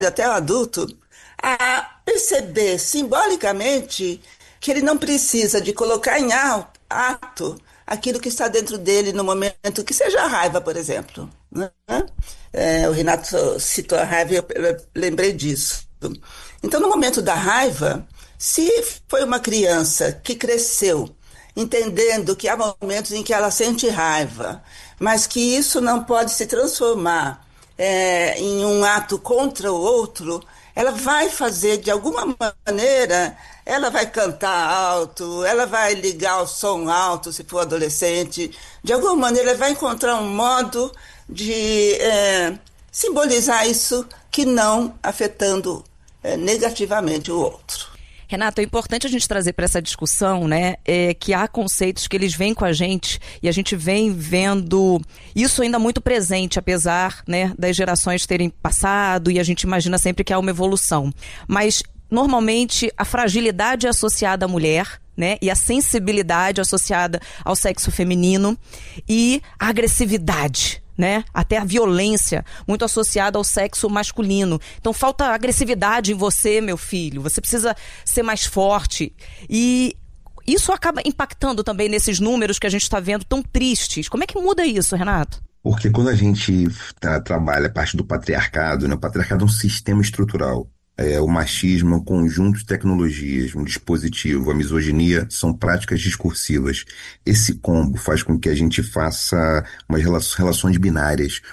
até o adulto, a perceber simbolicamente que ele não precisa de colocar em ato aquilo que está dentro dele no momento, que seja a raiva, por exemplo, né? O Renato citou a raiva e eu lembrei disso. Então, no momento da raiva, se foi uma criança que cresceu entendendo que há momentos em que ela sente raiva, mas que isso não pode se transformar em um ato contra o outro, ela vai fazer de alguma maneira, ela vai cantar alto, ela vai ligar o som alto se for adolescente, de alguma maneira ela vai encontrar um modo de simbolizar isso que não afetando negativamente o outro. Renato, é importante a gente trazer para essa discussão, né, que há conceitos que eles vêm com a gente e a gente vem vendo isso ainda muito presente, apesar, né, das gerações terem passado e a gente imagina sempre que há uma evolução. Mas, normalmente, a fragilidade é associada à mulher, né, e a sensibilidade associada ao sexo feminino e a agressividade, né? Até a violência, muito associada ao sexo masculino. Então falta agressividade em você, meu filho. Você precisa ser mais forte. E isso acaba impactando também nesses números que a gente está vendo tão tristes. Como é que muda isso, Renato? Porque quando a gente trabalha a parte do patriarcado, né? O patriarcado é um sistema estrutural. O machismo é um conjunto de tecnologias, um dispositivo. A misoginia são práticas discursivas. Esse combo faz com que a gente faça umas relações binárias,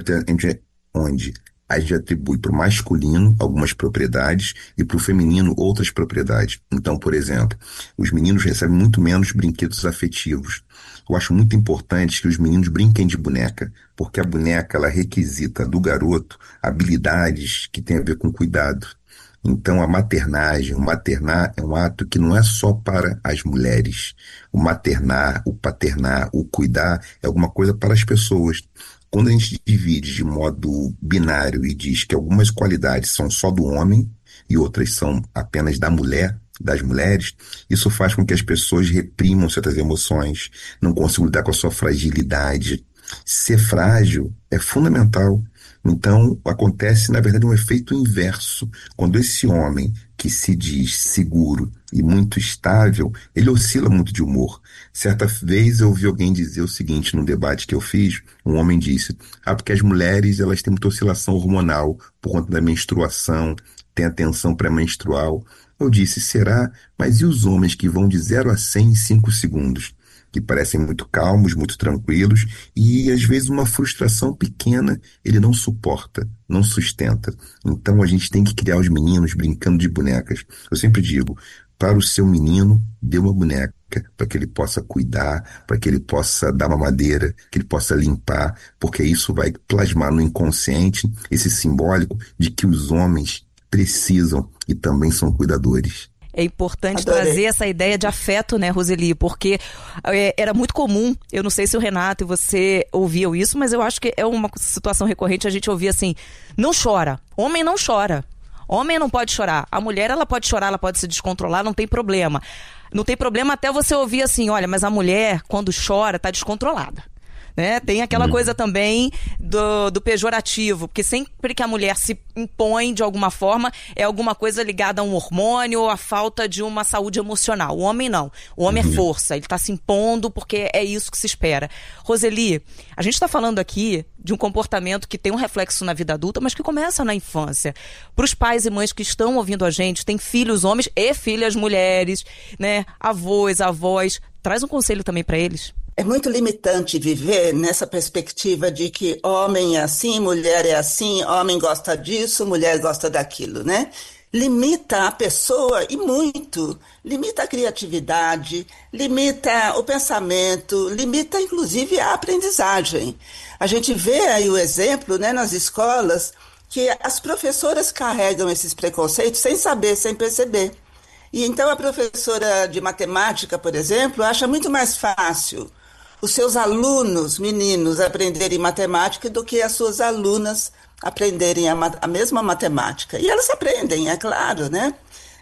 onde a gente atribui para o masculino algumas propriedades e para o feminino outras propriedades. Então, por exemplo, os meninos recebem muito menos brinquedos afetivos. Eu acho muito importante que os meninos brinquem de boneca, porque a boneca ela requisita do garoto habilidades que têm a ver com cuidado. Então, a maternagem, o maternar é um ato que não é só para as mulheres. O maternar, o paternar, o cuidar é alguma coisa para as pessoas. Quando a gente divide de modo binário e diz que algumas qualidades são só do homem e outras são apenas da mulher, das mulheres, isso faz com que as pessoas reprimam certas emoções, não consigam lidar com a sua fragilidade. Ser frágil é fundamental. Então, acontece, na verdade, um efeito inverso. Quando esse homem que se diz seguro e muito estável, ele oscila muito de humor. Certa vez eu ouvi alguém dizer o seguinte, num debate que eu fiz, um homem disse, porque as mulheres elas têm muita oscilação hormonal por conta da menstruação, tem a tensão pré-menstrual. Eu disse, será? Mas e os homens que vão de 0 a 100 em 5 segundos? Que parecem muito calmos, muito tranquilos, e às vezes uma frustração pequena ele não suporta, não sustenta. Então a gente tem que criar os meninos brincando de bonecas. Eu sempre digo, para o seu menino, dê uma boneca, para que ele possa cuidar, para que ele possa dar mamadeira, que ele possa limpar, porque isso vai plasmar no inconsciente esse simbólico de que os homens precisam e também são cuidadores. É importante Adorei. trazer essa ideia de afeto, né, Roseli? Porque era muito comum, eu não sei se o Renato e você ouviam isso, mas eu acho que é uma situação recorrente, a gente ouvia assim, não chora, homem não chora, homem não pode chorar, a mulher ela pode chorar, ela pode se descontrolar, não tem problema. Não tem problema até você ouvir assim, olha, mas a mulher, quando chora, tá descontrolada. Né? Tem aquela coisa também do pejorativo, porque sempre que a mulher se impõe de alguma forma, é alguma coisa ligada a um hormônio ou a falta de uma saúde emocional. O homem não. O homem é força, ele está se impondo porque é isso que se espera. Roseli, a gente está falando aqui de um comportamento que tem um reflexo na vida adulta, mas que começa na infância. Para os pais e mães que estão ouvindo a gente, tem filhos homens e filhas mulheres, né? Avós, avós, traz um conselho também para eles. É muito limitante viver nessa perspectiva de que homem é assim, mulher é assim, homem gosta disso, mulher gosta daquilo, né? Limita a pessoa e muito. Limita a criatividade, limita o pensamento, limita inclusive a aprendizagem. A gente vê aí o exemplo, né, nas escolas que as professoras carregam esses preconceitos sem saber, sem perceber. E então a professora de matemática, por exemplo, acha muito mais fácil os seus alunos, meninos, aprenderem matemática do que as suas alunas aprenderem a mesma matemática. E elas aprendem, é claro, né?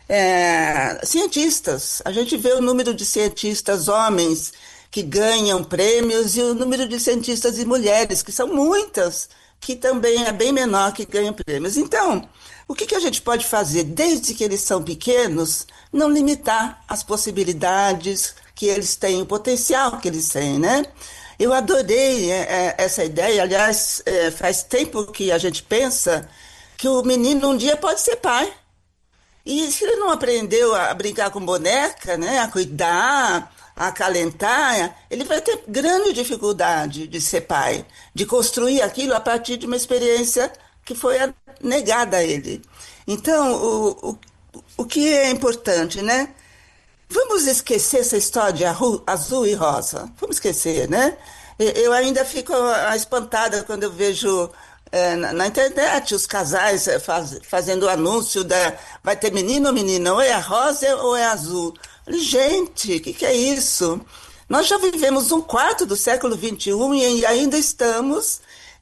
Cientistas, a gente vê o número de cientistas homens que ganham prêmios e o número de cientistas e mulheres, que são muitas, que também é bem menor que ganham prêmios. Então, O que a gente pode fazer desde que eles são pequenos, não limitar as possibilidades que eles têm, o potencial que eles têm, né? Eu adorei essa ideia. Aliás, faz tempo que a gente pensa que o menino um dia pode ser pai. E se ele não aprendeu a brincar com boneca, né, a cuidar, a acalentar, ele vai ter grande dificuldade de ser pai, de construir aquilo a partir de uma experiência que foi negada a ele. Então, o que é importante, né? Vamos esquecer essa história de azul e rosa. Vamos esquecer, né? Eu ainda fico espantada quando eu vejo na internet os casais fazendo anúncio vai ter menino ou menina, ou é rosa ou é azul. Gente, o que é isso? Nós já vivemos um quarto do século XXI e ainda estamos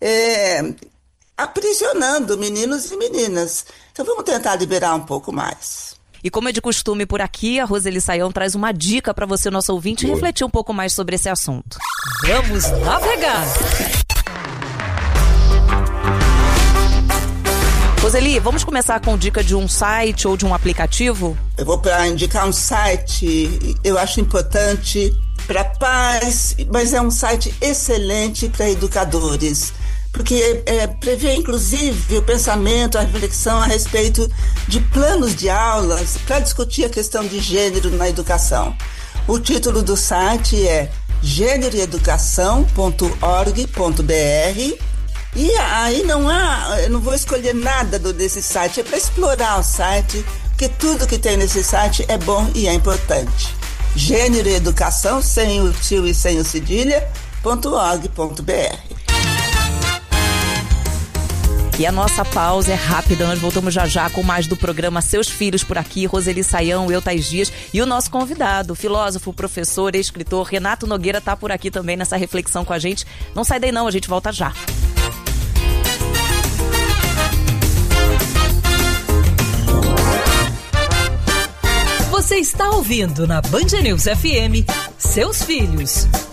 aprisionando meninos e meninas. Então vamos tentar liberar um pouco mais. E como é de costume por aqui, a Roseli Saião traz uma dica para você, nosso ouvinte, refletir um pouco mais sobre esse assunto. Vamos navegar! Roseli, vamos começar com dica de um site ou de um aplicativo? Eu vou indicar um site, eu acho importante para pais, mas é um site excelente para educadores, porque prevê inclusive o pensamento, a reflexão a respeito de planos de aulas para discutir a questão de gênero na educação. O título do site é gêneroeducação.org.br. E aí eu não vou escolher nada desse site, é para explorar o site, porque tudo que tem nesse site é bom e é importante. Gêneroeducação, sem o tio e sem o cedilha.org.br. E a nossa pausa é rápida, nós voltamos já com mais do programa Seus Filhos por aqui, Roseli Saião, eu, Thais Dias, e o nosso convidado, filósofo, professor, escritor, Renato Nogueira, tá por aqui também nessa reflexão com a gente. Não sai daí não, a gente volta já. Você está ouvindo na Band News FM, Seus Filhos.